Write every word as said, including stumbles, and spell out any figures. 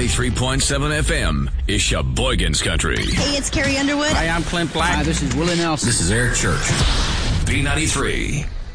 ninety-three point seven F M is Sheboygan's Country. Hey, it's Carrie Underwood. Hi, I'm Clint Black. Hi, this is Willie Nelson. This is Eric Church. B ninety-three.